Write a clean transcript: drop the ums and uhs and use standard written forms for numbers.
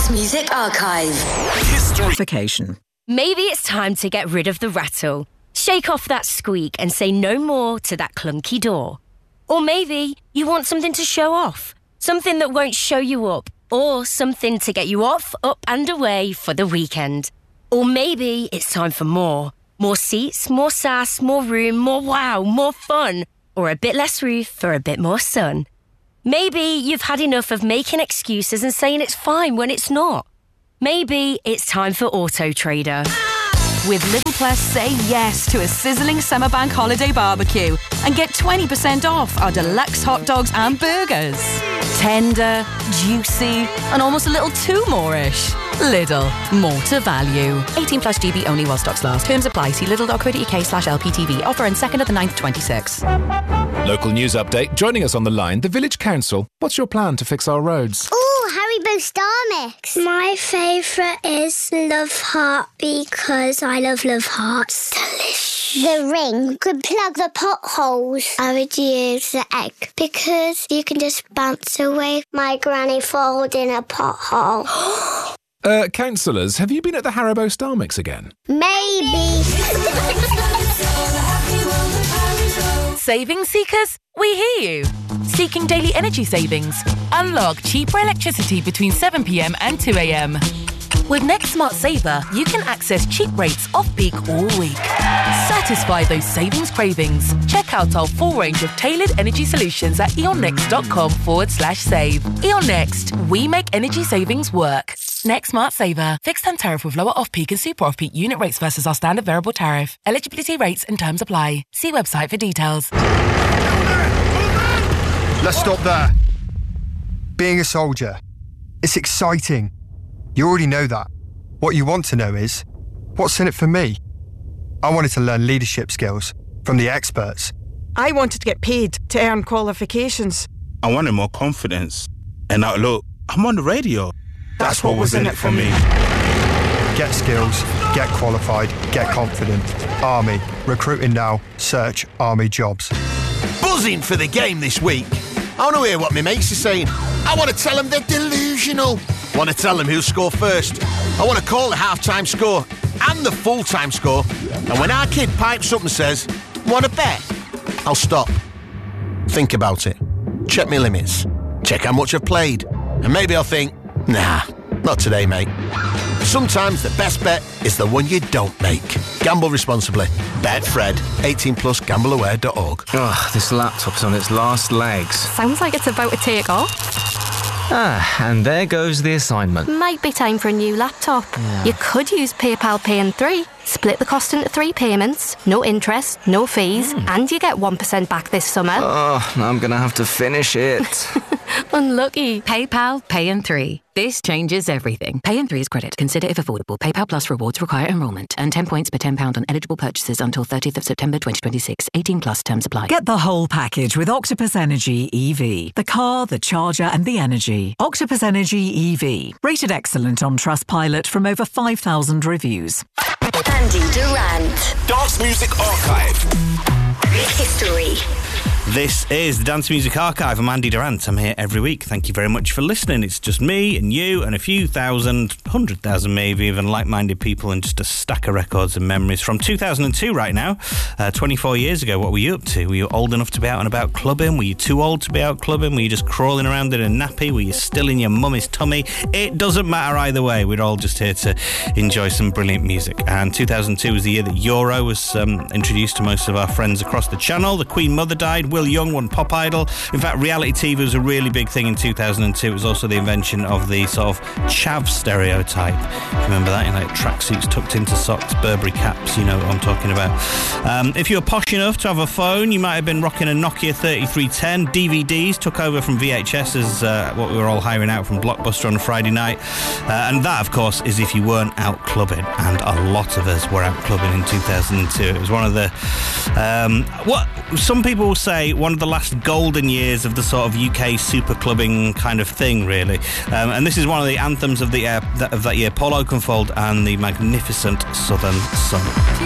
Dance Music Archive. History. Maybe it's time to get rid of the rattle. Shake off that squeak and say no more to that clunky door. Or maybe you want something to show off. Something that won't show you up. Or something to get you off, up and away for the weekend. Or maybe it's time for more. More seats, more sass, more room, more wow, more fun. Or a bit less roof for a bit more sun. Maybe you've had enough of making excuses and saying it's fine when it's not. Maybe it's time for Auto Trader. With Lidl Plus, say yes to a sizzling summer bank holiday barbecue and get 20% off our deluxe hot dogs and burgers. Tender, juicy, and almost a little too more-ish. Lidl, more to value. 18 plus GB only while stocks last. Terms apply. See lidl.co.uk/LPTV. Offer on 2nd of the 9th, 26. Local news update. Joining us on the line, the Village Council. What's your plan to fix our roads? Haribo Star Mix. My favourite is Love Heart because I love Hearts. Delicious. The ring could plug the potholes. I would use the egg because you can just bounce away. My granny falls in a pothole. Councillors, have you been at the Haribo Star Mix again? Maybe. Savings seekers, we hear you. Seeking daily energy savings? Unlock cheaper electricity between 7 p.m. and 2 a.m. With Next Smart Saver, you can access cheap rates off-peak all week. Satisfy those savings cravings. Check out our full range of tailored energy solutions at eonnext.com/save. E.ON Next, we make energy savings work. Next Smart Saver. Fixed term tariff with lower off-peak and super off-peak unit rates versus our standard variable tariff. Eligibility rates and terms apply. See website for details. Let's stop there. Being a soldier, it's exciting. You already know that. What you want to know is, what's in it for me? I wanted to learn leadership skills from the experts. I wanted to get paid to earn qualifications. I wanted more confidence. And now look, I'm on the radio. That's what was in it for me. Get skills, get qualified, get confident. Army. Recruiting now. Search Army jobs. Buzzing for the game this week. I want to hear what my mates are saying. I want to tell them they're delusional. I want to tell them who'll score first. I want to call the half-time score and the full-time score. And when our kid pipes up and says, want to bet? I'll stop. Think about it. Check my limits. Check how much I've played. And maybe I'll think, nah, not today, mate. Sometimes the best bet is the one you don't make. Gamble responsibly. Betfred. 18 plus gambleaware.org. Oh, this laptop's on its last legs. Sounds like it's about to take off. And there goes the assignment. Might be time for a new laptop. Yeah. You could use PayPal Pay in 3. Split the cost into 3 payments, no interest, no fees, and you get 1% back this summer. Oh, I'm going to have to finish it. Unlucky. PayPal Pay in 3. This changes everything. Pay in 3 is credit. Consider if affordable. PayPal Plus rewards require enrolment. Earn 10 points per £10 on eligible purchases until 30th of September 2026. 18 plus terms apply. Get the whole package with Octopus Energy EV. The car, the charger and the energy. Octopus Energy EV. Rated excellent on Trustpilot from over 5,000 reviews. Andy Durant. Dance Music Archive. History. This is the Dance Music Archive. I'm Andy Durant. I'm here every week. Thank you very much for listening. It's just me and you and a few thousand, 100,000 maybe even, like-minded people and just a stack of records and memories from 2002 right now. 24 years ago, what were you up to? Were you old enough to be out and about clubbing? Were you too old to be out clubbing? Were you just crawling around in a nappy? Were you still in your mummy's tummy? It doesn't matter either way. We're all just here to enjoy some brilliant music. And 2002 was the year that Euro was introduced to most of our friends across the channel. The Queen Mother died. Will Young won Pop Idol. In fact, reality TV was a really big thing in 2002. It was also the invention of the sort of chav stereotype. Remember that? Like tracksuits tucked into socks, Burberry caps, you know what I'm talking about. If you were posh enough to have a phone, you might have been rocking a Nokia 3310. DVDs took over from VHS as what we were all hiring out from Blockbuster on a Friday night. And that, of course, is if you weren't out clubbing. And a lot of us were out clubbing in 2002. It was one of the... what some people will say one of the last golden years of the sort of UK super clubbing kind of thing, really. And this is one of the anthems of that year, Paul Oakenfold and the magnificent Southern Sun.